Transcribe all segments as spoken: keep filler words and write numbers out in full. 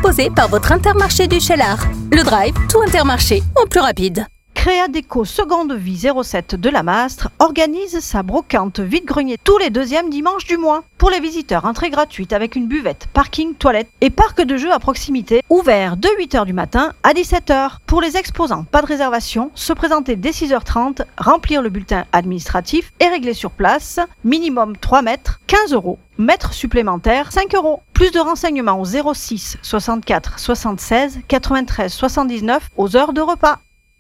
proposé par votre Intermarché du Cheylard. Le Drive, tout Intermarché, en plus rapide. Créadeco Seconde Vie zéro sept de la Mastre organise sa brocante vide-grenier tous les deuxièmes dimanches du mois. Pour les visiteurs, entrée gratuite avec une buvette, parking, toilette et parc de jeux à proximité, ouvert de huit heures du matin à dix-sept heures. Pour les exposants, pas de réservation, se présenter dès six heures trente, remplir le bulletin administratif et régler sur place, minimum trois mètres, quinze euros. Mètres supplémentaires, cinq euros. Plus de renseignements au zéro six soixante-quatre soixante-seize quatre-vingt-treize soixante-dix-neuf aux heures de repas.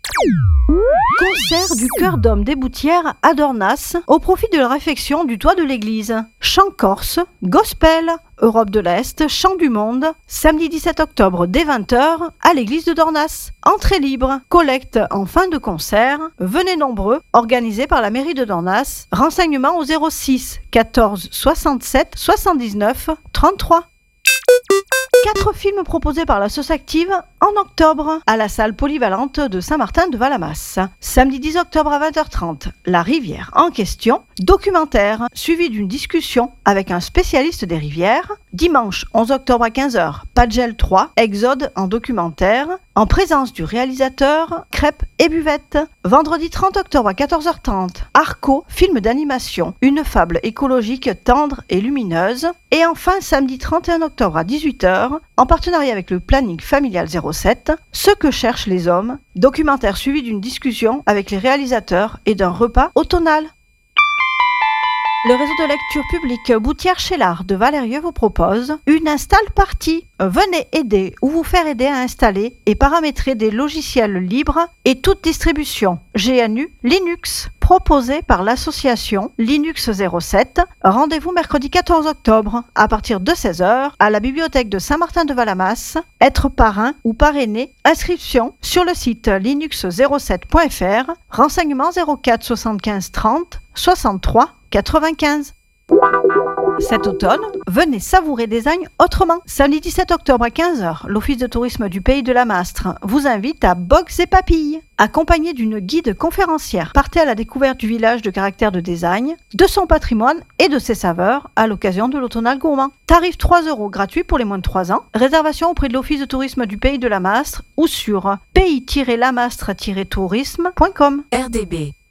Concert du Chœur d'Homme des Boutières à Dornas au profit de la réfection du toit de l'église. Chant corse, gospel, Europe de l'Est, chant du monde, samedi dix-sept octobre dès vingt heures à l'église de Dornas. Entrée libre, collecte en fin de concert, venez nombreux, organisé par la mairie de Dornas. Renseignements au zéro six quatorze soixante-sept soixante-dix-neuf trente-trois. Quatre films proposés par la Sauce Active en octobre à la salle polyvalente de Saint-Martin-de-Valamas. Samedi dix octobre à vingt heures trente, La rivière en question, documentaire suivi d'une discussion avec un spécialiste des rivières. Dimanche onze octobre à quinze heures, Padgel trois, Exode en documentaire, en présence du réalisateur, crêpes et buvettes. Vendredi trente octobre à quatorze heures trente, Arco, film d'animation, une fable écologique tendre et lumineuse. Et enfin, samedi trente et un octobre à dix-huit heures, en partenariat avec le Planning Familial zéro sept, Ce que cherchent les hommes, documentaire suivi d'une discussion avec les réalisateurs et d'un repas automnal. Le réseau de lecture publique Boutière-Cheylard de Valérieux vous propose une install party. Venez aider ou vous faire aider à installer et paramétrer des logiciels libres et toute distribution G N U Linux proposée par l'association Linux zéro sept. Rendez-vous mercredi quatorze octobre à partir de seize heures à la bibliothèque de Saint-Martin-de-Valamas. Être parrain ou parrainé, inscription sur le site linux zéro sept point f r. Renseignements zéro quatre soixante-quinze trente soixante-trois quatre-vingt-quinze. Cet automne, venez savourer Design autrement. Samedi dix-sept octobre à quinze heures, l'Office de tourisme du Pays de la Mastre vous invite à Box et Papilles. Accompagné d'une guide conférencière, partez à la découverte du village de caractère de Design, de son patrimoine et de ses saveurs à l'occasion de l'automnal gourmand. Tarif trois euros gratuit pour les moins de trois ans. Réservation auprès de l'Office de tourisme du Pays de la Mastre ou sur pays tiret lamastre tiret tourisme point com. R D B